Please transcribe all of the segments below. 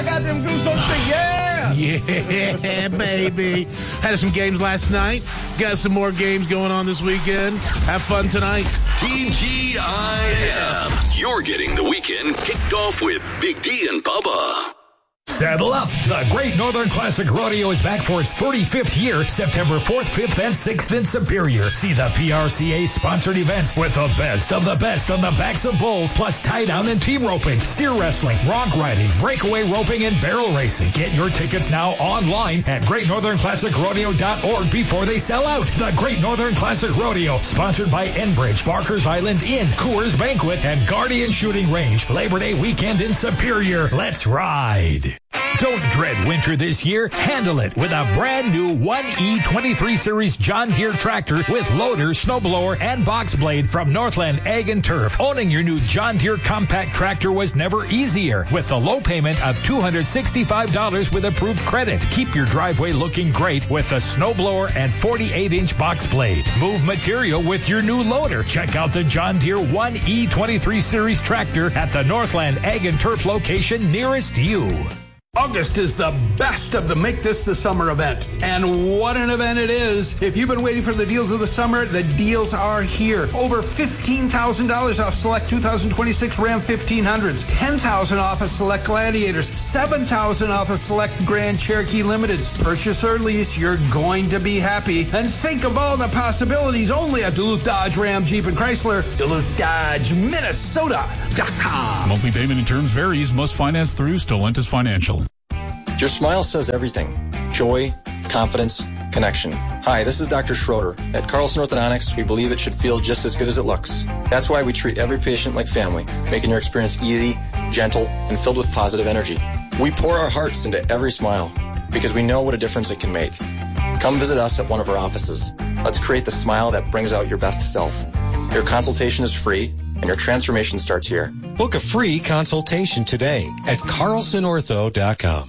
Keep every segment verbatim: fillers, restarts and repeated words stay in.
I got them goosebumps. Say, yeah. Yeah, baby. Had some games last night. Got some more games going on this weekend. Have fun tonight. T G I F. You're getting the weekend kicked off with Big D and Bubba. Saddle up. The Great Northern Classic Rodeo is back for its thirty-fifth year, September fourth, fifth, and sixth in Superior. See the P R C A-sponsored events with the best of the best on the backs of bulls, plus tie-down and team roping, steer wrestling, bronc riding, breakaway roping, and barrel racing. Get your tickets now online at great northern classic rodeo dot org before they sell out. The Great Northern Classic Rodeo, sponsored by Enbridge, Barker's Island Inn, Coors Banquet, and Guardian Shooting Range. Labor Day weekend in Superior. Let's ride. Don't dread winter this year. Handle it with a brand new one E twenty-three Series John Deere tractor with loader, snowblower, and box blade from Northland Ag and Turf. Owning your new John Deere compact tractor was never easier with the low payment of two hundred sixty-five dollars with approved credit. Keep your driveway looking great with the snowblower and forty-eight inch box blade. Move material with your new loader. Check out the John Deere one E twenty-three Series tractor at the Northland Ag and Turf location nearest you. August is the best of the Make This the Summer event. And what an event it is. If you've been waiting for the deals of the summer, the deals are here. Over fifteen thousand dollars off select two thousand twenty-six Ram fifteen hundreds, ten thousand dollars off of select Gladiators, seven thousand dollars off of select Grand Cherokee Limiteds. Purchase or lease, you're going to be happy. And think of all the possibilities only at Duluth Dodge Ram Jeep and Chrysler. Duluth Dodge Minnesota dot com. Monthly payment and terms varies. Must finance through Stellantis Financial. Your smile says everything. Joy, confidence, connection. Hi, this is Doctor Schroeder. At Carlson Orthodontics, we believe it should feel just as good as it looks. That's why we treat every patient like family, making your experience easy, gentle, and filled with positive energy. We pour our hearts into every smile because we know what a difference it can make. Come visit us at one of our offices. Let's create the smile that brings out your best self. Your consultation is free, and your transformation starts here. Book a free consultation today at carlson ortho dot com.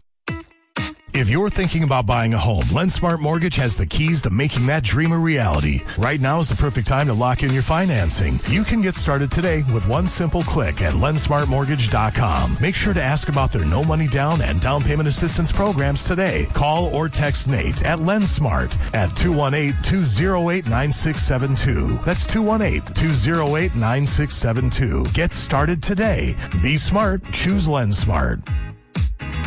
If you're thinking about buying a home, LendSmart Mortgage has the keys to making that dream a reality. Right now is the perfect time to lock in your financing. You can get started today with one simple click at lend smart mortgage dot com. Make sure to ask about their no money down and down payment assistance programs today. Call or text Nate at LendSmart at two one eight, two oh eight, nine six seven two. That's two one eight, two oh eight, nine six seven two. Get started today. Be smart. Choose LendSmart.